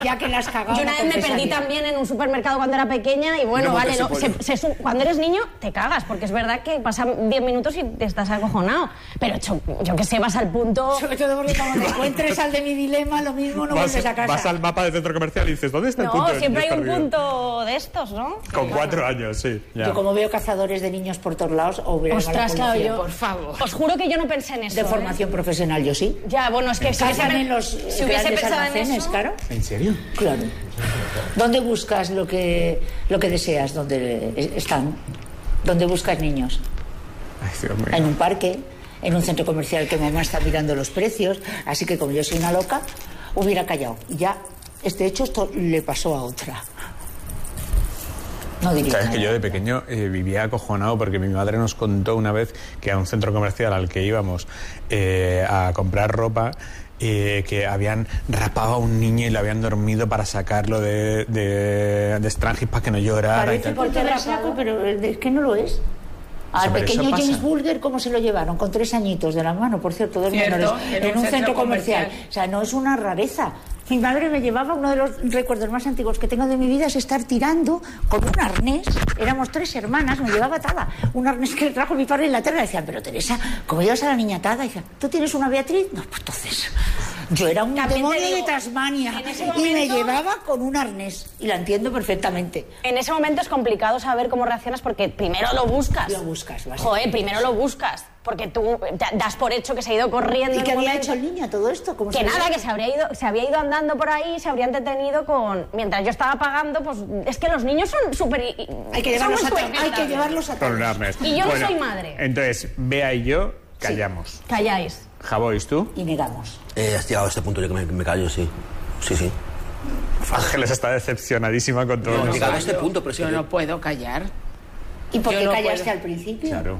Ya que las cagado. Yo una vez me perdí también en un supermercado cuando era pequeña y bueno, vale, cuando eres niño te cagas, porque es verdad que pasan 10 minutos y te estás acojonado. Pero yo que sé, vas al punto... Sobre todo porque cuando te encuentres al de mi dilema, lo mismo no vuelves a casa. Vas al mapa del centro comercial y dices, ¿dónde está el punto? No, siempre hay un punto de estos, ¿no? Con 4 años, sí. Ya. Yo como veo cazadores de niños por todos lados, ostras, claro, yo... por favor. Os juro que yo no pensé en eso. De formación profesional, yo sí. Ya, bueno, es que si hubiese pensado en eso... Claro. ¿En serio? Claro. ¿Dónde buscas lo que deseas? ¿Dónde están? ¿Dónde buscas niños? Ay, Dios mío. En un parque, en un centro comercial que mamá está mirando los precios, así que como yo soy una loca, hubiera callado. Y ya, esto le pasó a otra. No diría. Sabes que yo de pequeño vivía acojonado porque mi madre nos contó una vez que a un centro comercial al que íbamos a comprar ropa, que habían rapado a un niño y le habían dormido para sacarlo de Strangis para que no llorara. Parece por todo el saco, pero es que no lo es. Al pequeño James Bulger, ¿cómo se lo llevaron? Con 3 añitos de la mano, por cierto, 2 menores, en un centro comercial. O sea, no es una rareza. Mi madre me llevaba, uno de los recuerdos más antiguos que tengo de mi vida es estar tirando con un arnés. Éramos 3 hermanas, me llevaba atada. Un arnés que le trajo mi padre en la tierra. Decían, pero Teresa, ¿cómo llevas a la niña atada? Y decían, ¿tú tienes una Beatriz? No, pues entonces... Yo era un demonio de Tasmania y me llevaba con un arnés. Y la entiendo perfectamente. En ese momento es complicado saber cómo reaccionas porque primero lo buscas. Lo buscas, ¿vale? Joder, primero lo buscas. Porque tú das por hecho que se ha ido corriendo. ¿Y qué había hecho el niño todo esto? ¿Cómo que nada, que se había ido andando por ahí, se habría entretenido con... Mientras yo estaba pagando, pues es que los niños son súper... Hay que llevarlos a todos. Y yo no soy madre. Entonces, Bea y yo callamos. Sí. Calláis. Javois, ¿tú? Y negamos. Has llegado a este punto yo que me callo, sí. Sí. Ángeles está decepcionadísima con todo. No, llegado a este punto, pero yo no puedo callar. ¿Y por qué callaste al principio? Claro.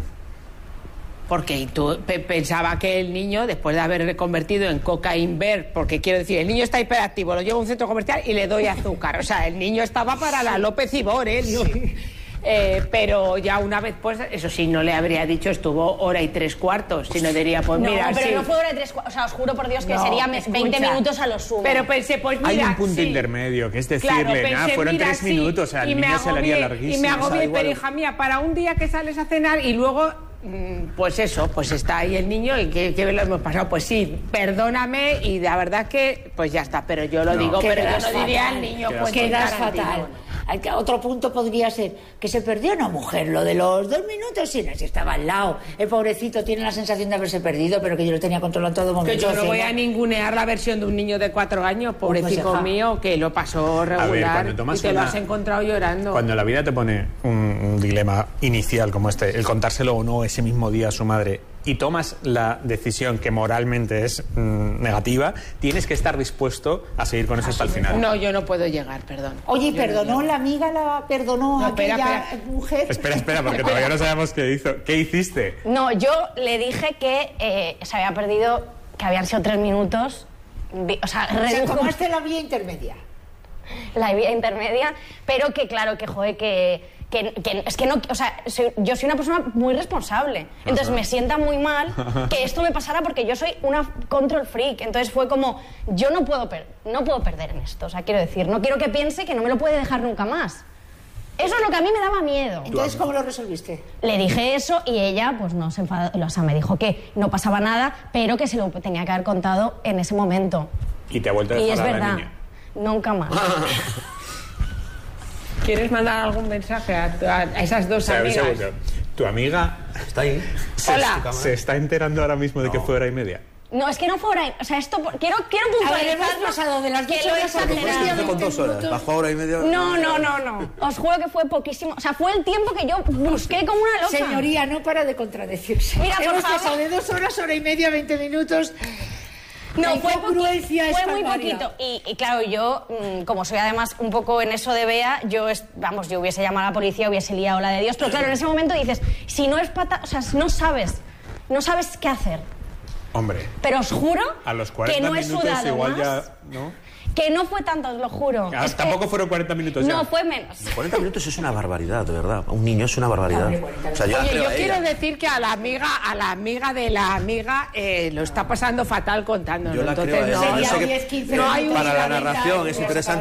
Porque tú pensaba que el niño, después de haber reconvertido en cocainber, porque quiero decir, el niño está hiperactivo, lo llevo a un centro comercial y le doy azúcar. O sea, el niño estaba para la López Ibor, ¿eh? Sí. Pero ya una vez, pues, eso sí, no le habría dicho, estuvo 1 hora y 3/4, sino diría, pues mira, no, pero sí. No fue 1 hora y 3/4, o sea, os juro por Dios que sería 20 minutos a lo sumo. Pero pensé, pues mira, hay un punto intermedio, que es decirle, claro, fueron 3 minutos, o sea, el niño se le haría larguísimo. Y me agobié, pero hija mía, para un día que sales a cenar y luego... Pues eso, pues está ahí el niño y que lo hemos pasado. Pues sí, perdóname y la verdad que pues ya está, pero yo lo digo, pero yo no diría al niño, pues quedas fatal. Otro punto podría ser que se perdió una mujer, lo de los 2 minutos, sí, si estaba al lado. El pobrecito tiene la sensación de haberse perdido, pero que yo lo tenía controlado en todo momento. Que yo no voy a ningunear la versión de un niño de 4 años, pobrecito mío, que lo pasó regular y te lo has encontrado llorando. Cuando la vida te pone un dilema inicial como este, el contárselo o no ese mismo día a su madre, y tomas la decisión que moralmente es negativa, tienes que estar dispuesto a seguir con eso hasta el final. No, yo no puedo llegar, perdón. Oye, ¿perdonó la amiga, perdonó a aquella mujer? Espera, porque todavía no sabemos qué hizo. ¿Qué hiciste? No, yo le dije que se había perdido, que habían sido 3 minutos. O sea, tomaste la vía intermedia. La vía intermedia, pero que claro, que joder, que es que no, o sea, yo soy una persona muy responsable, entonces me sienta muy mal que esto me pasara porque yo soy una control freak, entonces fue como, yo no puedo perder en esto, o sea, quiero decir, no quiero que piense que no me lo puede dejar nunca más. Eso es lo que a mí me daba miedo. Entonces, ¿cómo lo resolviste? Le dije eso y ella, pues no se enfadó, o sea, me dijo que no pasaba nada, pero que se lo tenía que haber contado en ese momento. Y te ha vuelto a dejar a la niña. Nunca más. ¿Quieres mandar algún mensaje a esas dos amigas? ¿Tu amiga está ahí? Hola. ¿Se está enterando ahora mismo de que fue 1 hora y media? No, es que no fue 1 hora. O sea, esto quiero puntualizar. Hemos pasado de las 2 horas a con 2 horas. Bajó 1 hora y media. No. Os juro que fue poquísimo. O sea, fue el tiempo que yo busqué como una loca. Señoría, no para de contradecirse. Mira, hemos pasado de 2 horas, 1 hora y media, 20 minutos. No, fue muy poquito. Y claro, yo, como soy además un poco en eso de Bea, yo hubiese llamado a la policía, hubiese liado la de Dios. Pero claro, en ese momento dices, si no es o sea, no sabes qué hacer. Hombre. Pero os juro a los 40 que no he minutos sudado igual más. Ya, ¿no? Que no fue tanto, os lo juro. Tampoco fueron 40 minutos ya. No, fue menos. 40 minutos es una barbaridad, de verdad. Un niño es una barbaridad. O sea, Oye, yo quiero decir que a la amiga de la amiga lo está pasando fatal contándolo. Yo la Entonces, creo a ella. no, Yo sé que no hay para la única narración es interesante.